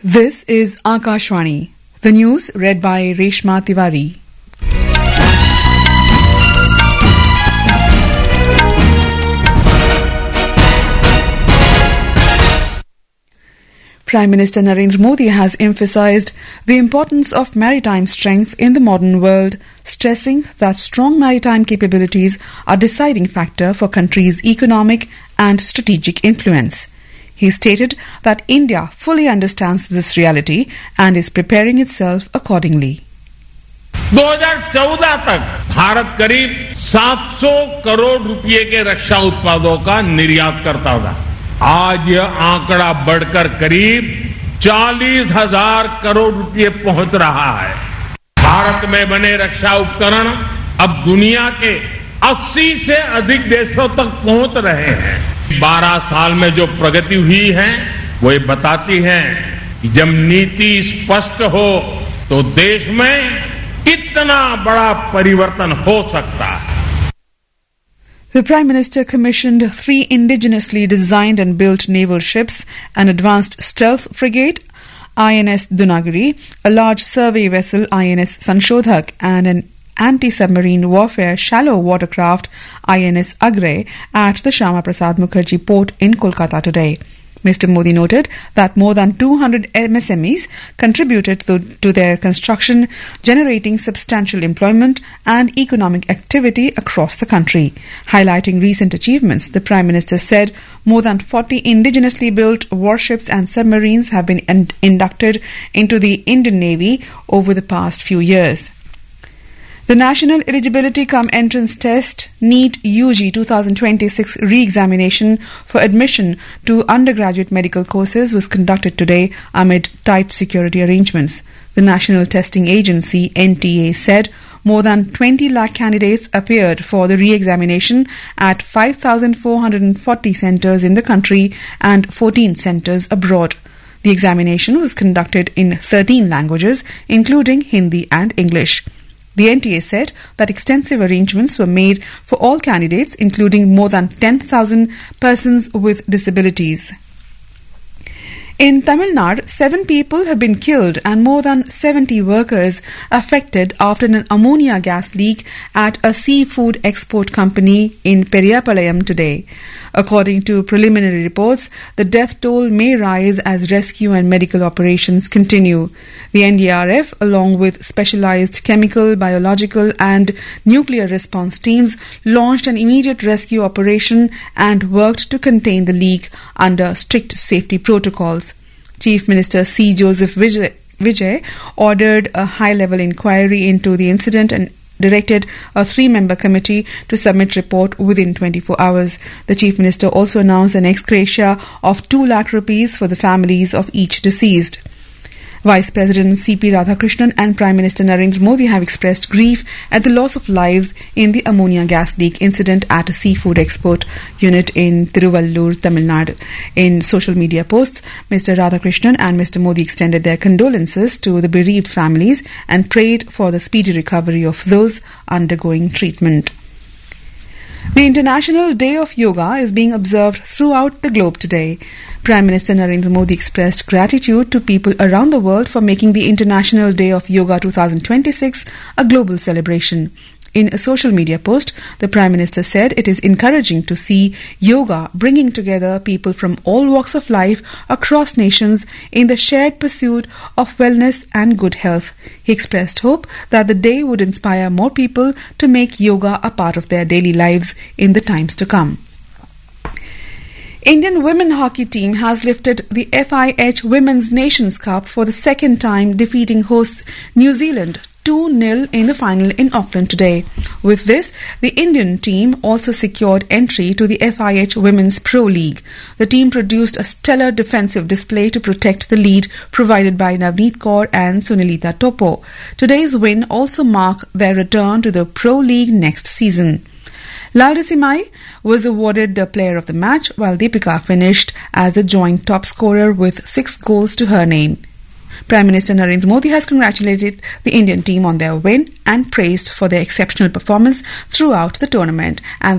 This is Akashvani. The news read by Reshma Tiwari. Prime Minister Narendra Modi has emphasized the importance of maritime strength in the modern world, stressing that strong maritime capabilities are a deciding factor for country's economic and strategic influence. He stated that India fully understands this reality and is preparing itself accordingly. 2014 तक भारत करीब 700 करोड़ रुपए के रक्षा उत्पादों का निर्यात करता था। आज यह आंकड़ा बढ़कर करीब 40,000 करोड़ रुपए पहुंच रहा है। भारत में बने रक्षा उपकरण अब दुनिया के 80 से अधिक देशों तक पहुंच रहे हैं। 12 साल में जो प्रगति हुई है वो ये बताती है कि जब नीति स्पष्ट हो तो देश में कितना बड़ा परिवर्तन हो सकता है। The Prime Minister commissioned 3 indigenously designed and built naval ships, an advanced stealth frigate, INS Dunagiri, a large survey vessel, INS Sanshodhak, and an anti-submarine warfare shallow watercraft, INS Agre, at the Shyama Prasad Mukherjee port in Kolkata today. Mr. Modi noted that more than 200 MSMEs contributed to their construction, generating substantial employment and economic activity across the country. Highlighting recent achievements, the Prime Minister said more than 40 indigenously built warships and submarines have been inducted into the Indian Navy over the past few years. The National Eligibility Cum Entrance Test NEET UG 2026 re-examination for admission to undergraduate medical courses was conducted today amid tight security arrangements. The National Testing Agency NTA said more than 20 lakh candidates appeared for the re-examination at 5,440 centres in the country and 14 centres abroad. The examination was conducted in 13 languages, including Hindi and English. The NTA said that extensive arrangements were made for all candidates, including more than 10,000 persons with disabilities. In Tamil Nadu, 7 people have been killed and more than 70 workers affected after an ammonia gas leak at a seafood export company in Periyapalayam today. According to preliminary reports, the death toll may rise as rescue and medical operations continue. The NDRF, along with specialized chemical, biological and nuclear response teams, launched an immediate rescue operation and worked to contain the leak under strict safety protocols. Chief Minister C. Joseph Vijay ordered a high-level inquiry into the incident and directed a 3-member committee to submit report within 24 hours. The Chief Minister also announced an ex gratia of 2 lakh rupees for the families of each deceased. Vice President C.P. Radhakrishnan and Prime Minister Narendra Modi have expressed grief at the loss of lives in the ammonia gas leak incident at a seafood export unit in Tiruvallur, Tamil Nadu. In social media posts, Mr. Radhakrishnan and Mr. Modi extended their condolences to the bereaved families and prayed for the speedy recovery of those undergoing treatment. The International Day of Yoga is being observed throughout the globe today. Prime Minister Narendra Modi expressed gratitude to people around the world for making the International Day of Yoga 2026 a global celebration. In a social media post, the Prime Minister said it is encouraging to see yoga bringing together people from all walks of life across nations in the shared pursuit of wellness and good health. He expressed hope that the day would inspire more people to make yoga a part of their daily lives in the times to come. Indian women hockey team has lifted the FIH Women's Nations Cup for the second time, defeating hosts New Zealand 2-0 in the final in Auckland today. With this, the Indian team also secured entry to the FIH Women's Pro League. The team produced a stellar defensive display to protect the lead provided by Navneet Kaur and Sunilita Topo. Today's win also marks their return to the Pro League next season. Laurisi Mai was awarded the player of the match, while Deepika finished as the joint top scorer with 6 goals to her name. Prime Minister Narendra Modi has congratulated the Indian team on their win and praised for their exceptional performance throughout the tournament and